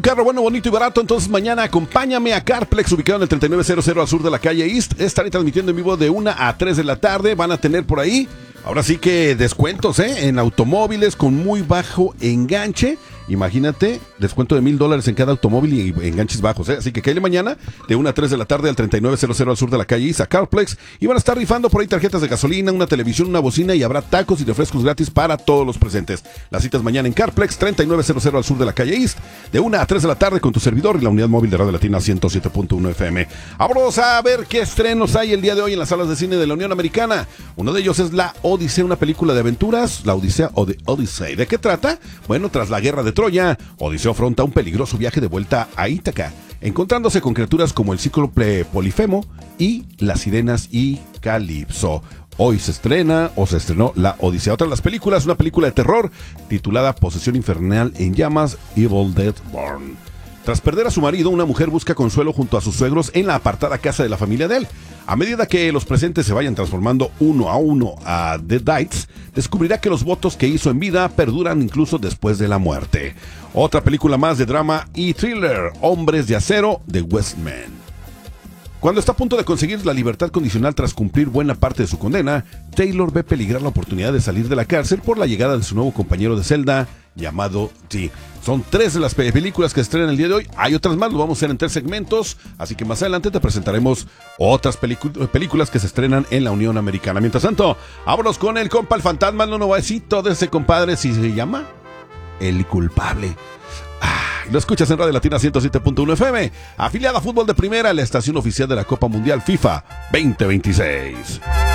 Carro bueno, bonito y barato, entonces mañana acompáñame a Carplex, ubicado en el 3900 al sur de la calle East. Estaré transmitiendo en vivo de 1 a 3 de la tarde. Van a tener por ahí, ahora sí que descuentos, en automóviles con muy bajo enganche. Imagínate, descuento de $1,000 en cada automóvil y enganches bajos, Así que cállale mañana de 1 a 3 de la tarde al 3900 al sur de la calle East a Carplex. Y van a estar rifando por ahí tarjetas de gasolina, una televisión, una bocina y habrá tacos y refrescos gratis para todos los presentes. Las citas mañana en Carplex, 3900 al sur de la calle East, de 1 a 3 de la tarde con tu servidor y la unidad móvil de Radio Latina 107.1 FM. Vamos a ver qué estrenos hay el día de hoy en las salas de cine de la Unión Americana. Uno de ellos es La Odisea, una película de aventuras, La Odisea o The Odyssey. ¿De qué trata? Bueno, tras la guerra de Troya, Odiseo afronta un peligroso viaje de vuelta a Ítaca, encontrándose con criaturas como el cíclope Polifemo y las sirenas y Calipso. Hoy se estrenó La Odisea. Otra de las películas, una película de terror titulada Posesión Infernal en Llamas, Evil Dead Born. Tras perder a su marido, una mujer busca consuelo junto a sus suegros en la apartada casa de la familia de él. A medida que los presentes se vayan transformando uno a uno a Deadites, descubrirá que los votos que hizo en vida perduran incluso después de la muerte. Otra película más de drama y thriller, Hombres de Acero, The Westman. Cuando está a punto de conseguir la libertad condicional tras cumplir buena parte de su condena, Taylor ve peligrar la oportunidad de salir de la cárcel por la llegada de su nuevo compañero de celda, llamado T. Son 3 de las películas que estrenan el día de hoy. Hay otras más, lo vamos a hacer en 3 segmentos, así que más adelante te presentaremos otras películas que se estrenan en la Unión Americana. Mientras tanto, vámonos con el compa, el fantasma, el nuevecito de ese compadre, si se llama El Culpable. Lo escuchas en Radio Latina 107.1 FM, afiliada a Fútbol de Primera, la estación oficial de la Copa Mundial FIFA 2026.